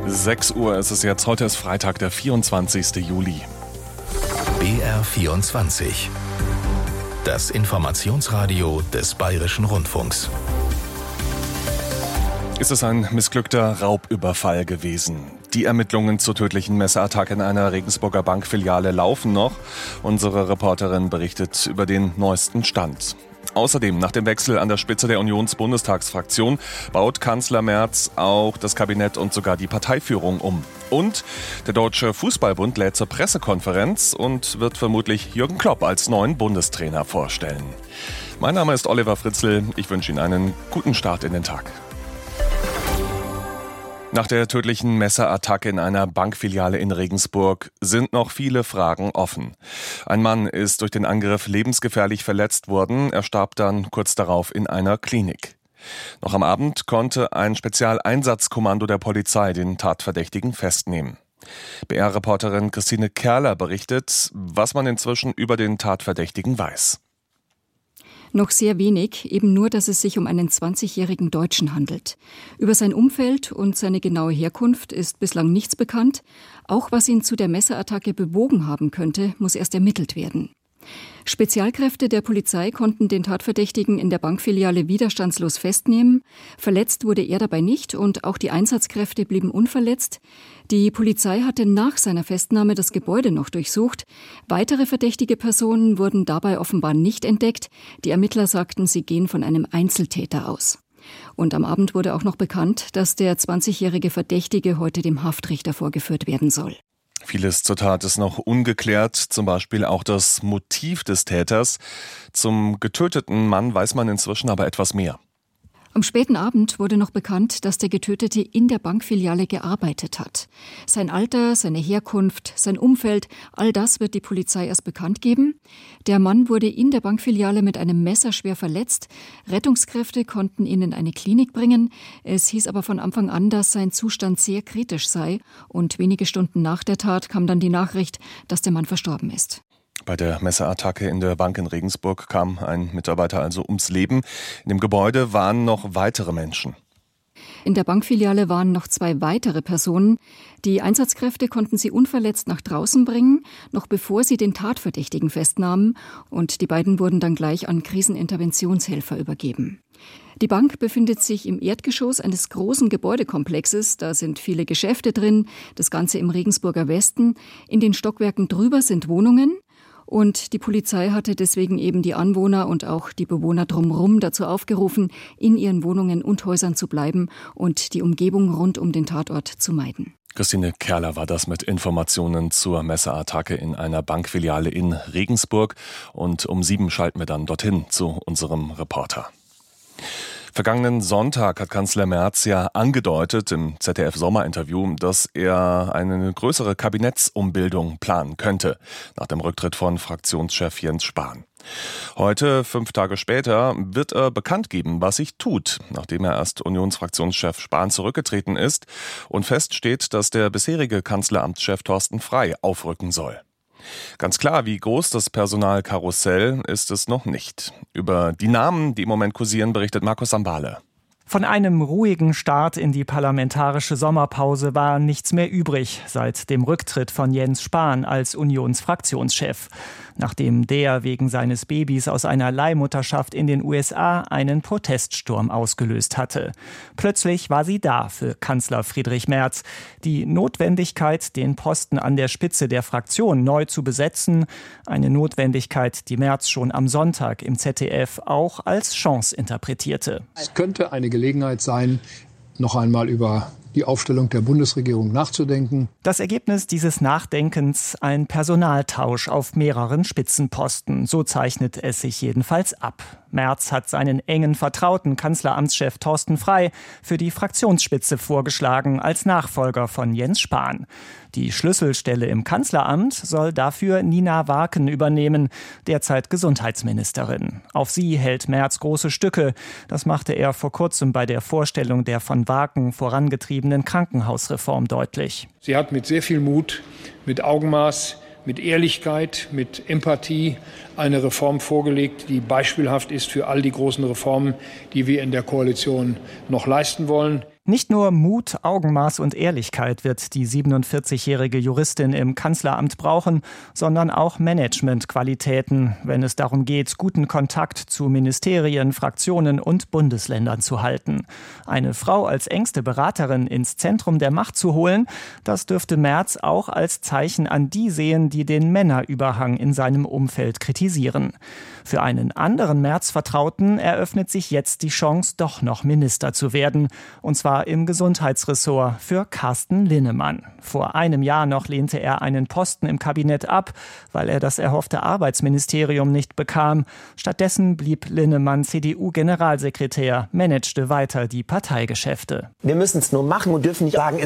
6 Uhr ist es jetzt. Heute ist Freitag, der 24. Juli. BR24. Das Informationsradio des Bayerischen Rundfunks. Ist es ein missglückter Raubüberfall gewesen? Die Ermittlungen zur tödlichen Messerattacke in einer Regensburger Bankfiliale laufen noch. Unsere Reporterin berichtet über den neuesten Stand. Außerdem, nach dem Wechsel an der Spitze der Unions-Bundestagsfraktion baut Kanzler Merz auch das Kabinett und sogar die Parteiführung um. Und der Deutsche Fußballbund lädt zur Pressekonferenz und wird vermutlich Jürgen Klopp als neuen Bundestrainer vorstellen. Mein Name ist Oliver Fritzl. Ich wünsche Ihnen einen guten Start in den Tag. Nach der tödlichen Messerattacke in einer Bankfiliale in Regensburg sind noch viele Fragen offen. Ein Mann ist durch den Angriff lebensgefährlich verletzt worden. Er starb dann kurz darauf in einer Klinik. Noch am Abend konnte ein Spezialeinsatzkommando der Polizei den Tatverdächtigen festnehmen. BR-Reporterin Christine Kerler berichtet, was man inzwischen über den Tatverdächtigen weiß. Noch sehr wenig, eben nur, dass es sich um einen 20-jährigen Deutschen handelt. Über sein Umfeld und seine genaue Herkunft ist bislang nichts bekannt. Auch was ihn zu der Messerattacke bewogen haben könnte, muss erst ermittelt werden. Spezialkräfte der Polizei konnten den Tatverdächtigen in der Bankfiliale widerstandslos festnehmen. Verletzt wurde er dabei nicht und auch die Einsatzkräfte blieben unverletzt. Die Polizei hatte nach seiner Festnahme das Gebäude noch durchsucht. Weitere verdächtige Personen wurden dabei offenbar nicht entdeckt. Die Ermittler sagten, sie gehen von einem Einzeltäter aus. Und am Abend wurde auch noch bekannt, dass der 20-jährige Verdächtige heute dem Haftrichter vorgeführt werden soll. Vieles zur Tat ist noch ungeklärt, zum Beispiel auch das Motiv des Täters. Zum getöteten Mann weiß man inzwischen aber etwas mehr. Am späten Abend wurde noch bekannt, dass der Getötete in der Bankfiliale gearbeitet hat. Sein Alter, seine Herkunft, sein Umfeld, all das wird die Polizei erst bekannt geben. Der Mann wurde in der Bankfiliale mit einem Messer schwer verletzt. Rettungskräfte konnten ihn in eine Klinik bringen. Es hieß aber von Anfang an, dass sein Zustand sehr kritisch sei. Und wenige Stunden nach der Tat kam dann die Nachricht, dass der Mann verstorben ist. Bei der Messerattacke in der Bank in Regensburg kam ein Mitarbeiter also ums Leben. In dem Gebäude waren noch weitere Menschen. In der Bankfiliale waren noch 2 weitere Personen. Die Einsatzkräfte konnten sie unverletzt nach draußen bringen, noch bevor sie den Tatverdächtigen festnahmen. Und die beiden wurden dann gleich an Kriseninterventionshelfer übergeben. Die Bank befindet sich im Erdgeschoss eines großen Gebäudekomplexes. Da sind viele Geschäfte drin, das Ganze im Regensburger Westen. In den Stockwerken drüber sind Wohnungen. Und die Polizei hatte deswegen eben die Anwohner und auch die Bewohner drumherum dazu aufgerufen, in ihren Wohnungen und Häusern zu bleiben und die Umgebung rund um den Tatort zu meiden. Christine Kerler war das mit Informationen zur Messerattacke in einer Bankfiliale in Regensburg. Und um 7 schalten wir dann dorthin zu unserem Reporter. Vergangenen Sonntag hat Kanzler Merz ja angedeutet im ZDF-Sommerinterview, dass er eine größere Kabinettsumbildung planen könnte, nach dem Rücktritt von Fraktionschef Jens Spahn. Heute, 5 Tage später, wird er bekannt geben, was sich tut, nachdem er erst Unionsfraktionschef Spahn zurückgetreten ist und feststeht, dass der bisherige Kanzleramtschef Thorsten Frey aufrücken soll. Ganz klar, wie groß das Personalkarussell ist es noch nicht. Über die Namen, die im Moment kursieren, berichtet Markus Sambale. Von einem ruhigen Start in die parlamentarische Sommerpause war nichts mehr übrig seit dem Rücktritt von Jens Spahn als Unionsfraktionschef, nachdem der wegen seines Babys aus einer Leihmutterschaft in den USA einen Proteststurm ausgelöst hatte. Plötzlich war sie da für Kanzler Friedrich Merz. Die Notwendigkeit, den Posten an der Spitze der Fraktion neu zu besetzen, eine Notwendigkeit, die Merz schon am Sonntag im ZDF auch als Chance interpretierte. Es könnte eine Gelegenheit sein, noch einmal über die Aufstellung der Bundesregierung nachzudenken. Das Ergebnis dieses Nachdenkens: ein Personaltausch auf mehreren Spitzenposten. So zeichnet es sich jedenfalls ab. Merz hat seinen engen Vertrauten Kanzleramtschef Thorsten Frey für die Fraktionsspitze vorgeschlagen als Nachfolger von Jens Spahn. Die Schlüsselstelle im Kanzleramt soll dafür Nina Warken übernehmen, derzeit Gesundheitsministerin. Auf sie hält Merz große Stücke. Das machte er vor kurzem bei der Vorstellung der von Warken vorangetriebenen Krankenhausreform deutlich. Sie hat mit sehr viel Mut, mit Augenmaß, mit Ehrlichkeit, mit Empathie eine Reform vorgelegt, die beispielhaft ist für all die großen Reformen, die wir in der Koalition noch leisten wollen. Nicht nur Mut, Augenmaß und Ehrlichkeit wird die 47-jährige Juristin im Kanzleramt brauchen, sondern auch Managementqualitäten, wenn es darum geht, guten Kontakt zu Ministerien, Fraktionen und Bundesländern zu halten. Eine Frau als engste Beraterin ins Zentrum der Macht zu holen, das dürfte Merz auch als Zeichen an die sehen, die den Männerüberhang in seinem Umfeld kritisieren. Für einen anderen Merz-Vertrauten eröffnet sich jetzt die Chance, doch noch Minister zu werden, und zwar im Gesundheitsressort für Carsten Linnemann. Vor einem Jahr noch lehnte er einen Posten im Kabinett ab, weil er das erhoffte Arbeitsministerium nicht bekam. Stattdessen blieb Linnemann CDU-Generalsekretär, managte weiter die Parteigeschäfte. Wir müssen es nur machen und dürfen nicht sagen,